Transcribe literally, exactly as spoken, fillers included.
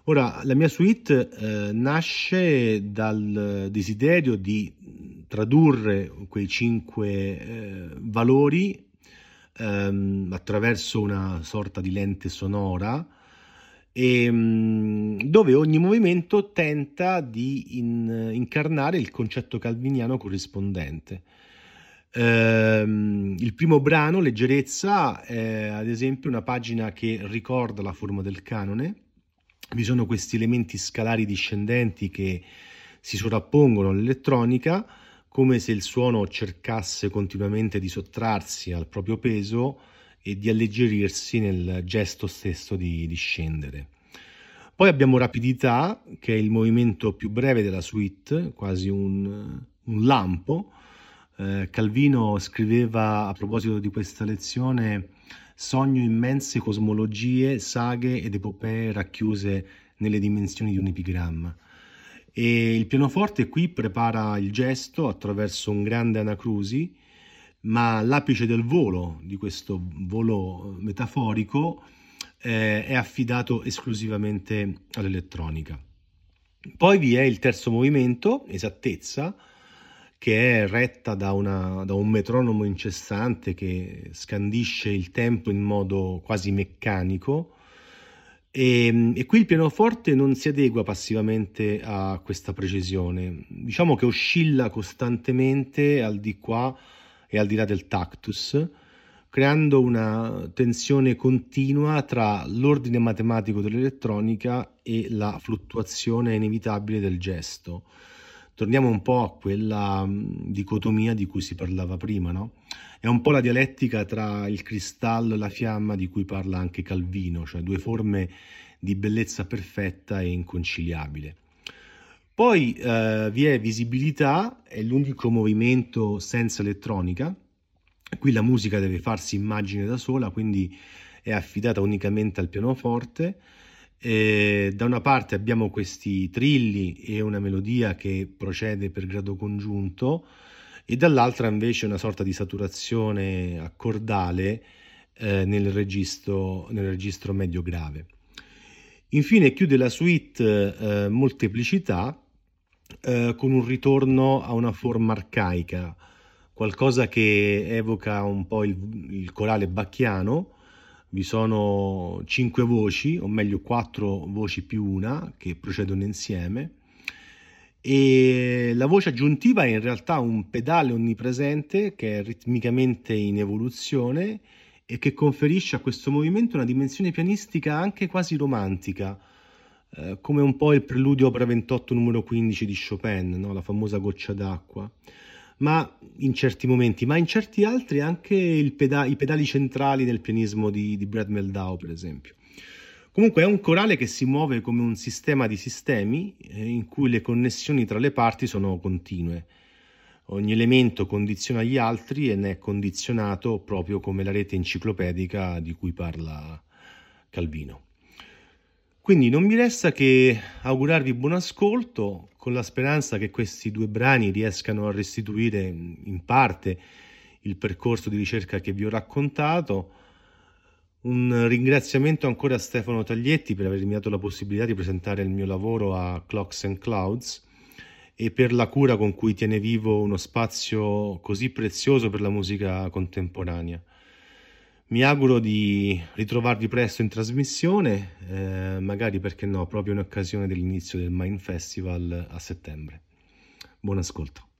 Ora, la mia suite eh, nasce dal desiderio di tradurre quei cinque eh, valori ehm, attraverso una sorta di lente sonora e, mh, dove ogni movimento tenta di in- incarnare il concetto calviniano corrispondente. Ehm, il primo brano, Leggerezza, è ad esempio una pagina che ricorda la forma del canone. Vi sono questi elementi scalari discendenti che si sovrappongono all'elettronica, come se il suono cercasse continuamente di sottrarsi al proprio peso e di alleggerirsi nel gesto stesso di, di scendere. Poi abbiamo rapidità, che è il movimento più breve della suite, quasi un, un lampo. Eh, Calvino scriveva a proposito di questa lezione: sogno immense cosmologie, saghe ed epopee racchiuse nelle dimensioni di un epigramma. E il pianoforte qui prepara il gesto attraverso un grande anacrusi, ma l'apice del volo, di questo volo metaforico, eh, è affidato esclusivamente all'elettronica. Poi vi è il terzo movimento, Esattezza, che è retta da, una, da un metronomo incessante che scandisce il tempo in modo quasi meccanico. E, e qui il pianoforte non si adegua passivamente a questa precisione, diciamo che oscilla costantemente al di qua e al di là del tactus, creando una tensione continua tra l'ordine matematico dell'elettronica e la fluttuazione inevitabile del gesto. Torniamo un po' a quella mh, dicotomia di cui si parlava prima, no? È un po' la dialettica tra il cristallo e la fiamma di cui parla anche Calvino, cioè due forme di bellezza perfetta e inconciliabile. Poi eh, vi è visibilità, è l'unico movimento senza elettronica. Qui la musica deve farsi immagine da sola, quindi è affidata unicamente al pianoforte. E da una parte abbiamo questi trilli e una melodia che procede per grado congiunto, e dall'altra invece una sorta di saturazione accordale eh, nel registro, nel registro medio grave. Infine chiude la suite eh, Molteplicità eh, con un ritorno a una forma arcaica, qualcosa che evoca un po' il, il corale bacchiano. Vi sono cinque voci, o meglio quattro voci più una, che procedono insieme, e la voce aggiuntiva è in realtà un pedale onnipresente che è ritmicamente in evoluzione e che conferisce a questo movimento una dimensione pianistica anche quasi romantica, eh, come un po' il preludio opera ventotto numero quindici di Chopin, no? La famosa goccia d'acqua. Ma in certi momenti, ma in certi altri anche il peda- i pedali centrali del pianismo di, di Brad Meldau, per esempio. Comunque è un corale che si muove come un sistema di sistemi eh, in cui le connessioni tra le parti sono continue. Ogni elemento condiziona gli altri e ne è condizionato proprio come la rete enciclopedica di cui parla Calvino. Quindi non mi resta che augurarvi buon ascolto, con la speranza che questi due brani riescano a restituire in parte il percorso di ricerca che vi ho raccontato. Un ringraziamento ancora a Stefano Taglietti per avermi dato la possibilità di presentare il mio lavoro a Clocks and Clouds e per la cura con cui tiene vivo uno spazio così prezioso per la musica contemporanea. Mi auguro di ritrovarvi presto in trasmissione, eh, magari perché no, proprio in occasione dell'inizio del Mind Festival a settembre. Buon ascolto.